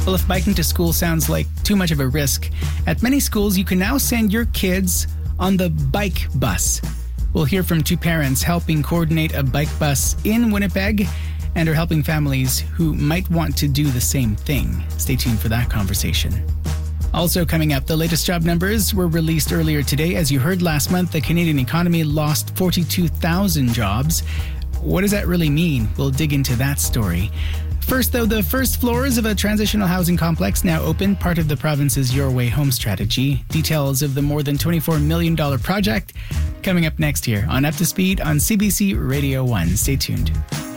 Well, if biking to school sounds like too much of a risk, at many schools you can now send your kids on the bike bus. We'll hear from two parents helping coordinate a bike bus in Winnipeg and are helping families who might want to do the same thing. Stay tuned for that conversation. Also coming up, the latest job numbers were released earlier today. As you heard last month, the Canadian economy lost 42,000 jobs. What does that really mean? We'll dig into that story. First, though, the first floors of a transitional housing complex now open, part of the province's Your Way Home strategy. Details of the more than $24 million project coming up next here on Up to Speed on CBC Radio 1. Stay tuned.